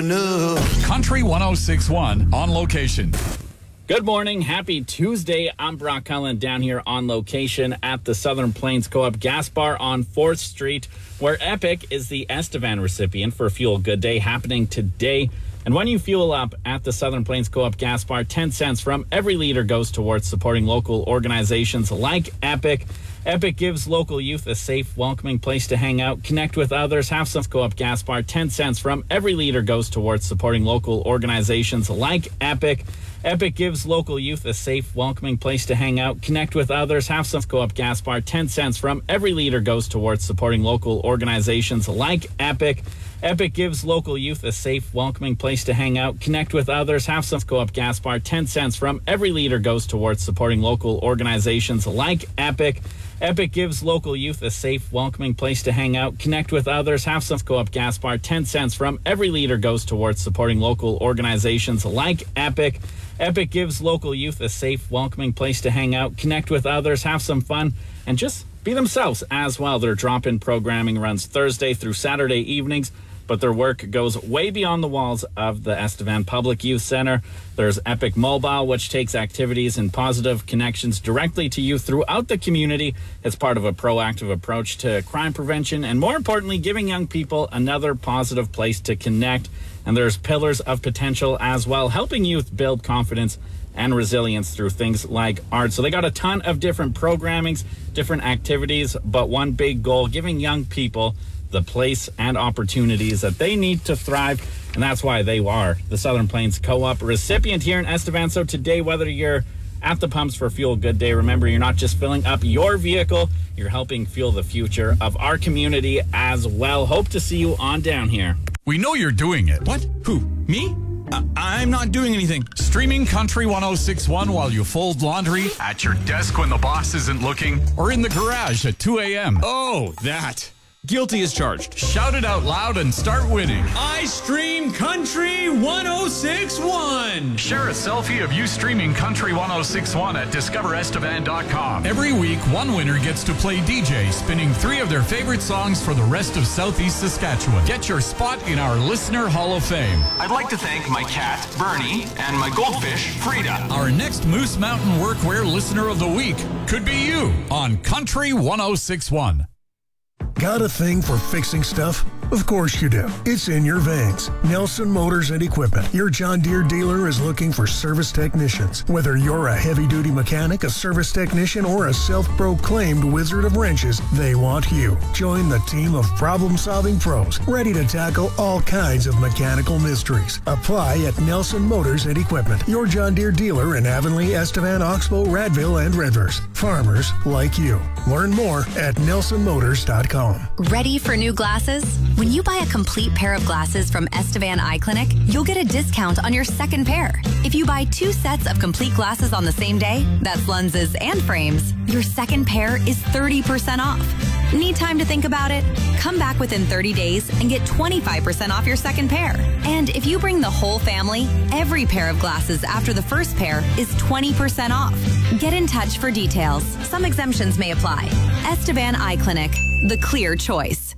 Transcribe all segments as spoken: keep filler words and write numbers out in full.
enough. Country ten sixty-one on location. Good morning. Happy Tuesday. I'm Brock Cullen down here on location at the Southern Plains Co-op Gas Bar on fourth Street, where Epic is the Estevan recipient for Fuel Good Day happening today. And when you fuel up at the Southern Plains Co-op Gas Bar, ten cents from every liter goes towards supporting local organizations like Epic. Epic gives local youth a safe, welcoming place to hang out, connect with others, have some Co-op Gas Bar. ten cents from every liter goes towards supporting local organizations like Epic. Epic gives local youth a safe, welcoming place to hang out, connect with others, have some Co-op Gas Bar. ten cents from every liter goes towards supporting local organizations like Epic. Epic gives local youth a safe, welcoming place to hang out, connect with others, have some Co-op Gas Bar. ten cents from every liter goes towards supporting local organizations like Epic. Epic gives local youth a safe, welcoming place to hang out, connect with others, have some Co-op Gas Bar. ten cents from every liter goes towards supporting local organizations like Epic. Epic gives local youth a safe, welcoming place to hang out, connect with others, have some fun, and just be themselves as well. Their drop-in programming runs Thursday through Saturday evenings, but their work goes way beyond the walls of the Estevan Public Youth Center. There's Epic Mobile, which takes activities and positive connections directly to youth throughout the community. It's part of a proactive approach to crime prevention and, more importantly, giving young people another positive place to connect. And there's Pillars of Potential as well, helping youth build confidence and resilience through things like art. So they got a ton of different programmings, different activities, but one big goal, giving young people the place and opportunities that they need to thrive. And that's why they are the Southern Plains Co-op recipient here in Estevan. So today, whether you're at the pumps for Fuel Good Day, remember, you're not just filling up your vehicle, you're helping fuel the future of our community as well. Hope to see you on down here. We know you're doing it. What? Who? Me? I- I'm not doing anything. Streaming Country ten sixty-one while you fold laundry, at your desk when the boss isn't looking, or in the garage at two a.m. Oh, that. Guilty as charged. Shout it out loud and start winning. I stream Country ten sixty-one. Share a selfie of you streaming Country ten sixty-one at discover estevan dot com. Every week, one winner gets to play D J, spinning three of their favorite songs for the rest of Southeast Saskatchewan. Get your spot in our Listener Hall of Fame. I'd like to thank my cat, Bernie, and my goldfish, Frida. Our next Moose Mountain Workwear Listener of the Week could be you on Country ten sixty-one. Got a thing for fixing stuff? Of course you do. It's in your veins. Nelson Motors and Equipment, your John Deere dealer, is looking for service technicians. Whether you're a heavy-duty mechanic, a service technician, or a self-proclaimed wizard of wrenches, they want you. Join the team of problem-solving pros, ready to tackle all kinds of mechanical mysteries. Apply at Nelson Motors and Equipment, your John Deere dealer in Avonlea, Estevan, Oxbow, Radville, and Redvers. Farmers like you. Learn more at nelson motors dot com. Ready for new glasses? When you buy a complete pair of glasses from Estevan Eye Clinic, you'll get a discount on your second pair. If you buy two sets of complete glasses on the same day, that's lenses and frames, your second pair is thirty percent off. Need time to think about it? Come back within thirty days and get twenty-five percent off your second pair. And if you bring the whole family, every pair of glasses after the first pair is twenty percent off. Get in touch for details. Some exemptions may apply. Estevan Eye Clinic, the clear choice.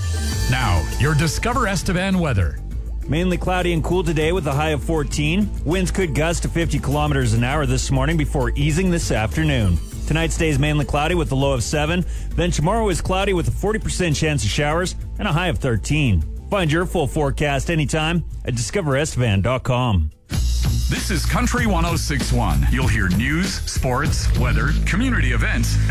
Now, your Discover Estevan weather. Mainly cloudy and cool today with a high of fourteen. Winds could gust to fifty kilometers an hour this morning before easing this afternoon. Tonight stays mainly cloudy with a low of seven. Then tomorrow is cloudy with a forty percent chance of showers and a high of thirteen. Find your full forecast anytime at discover estevan dot com. This is Country ten sixty-one. You'll hear news, sports, weather, community events,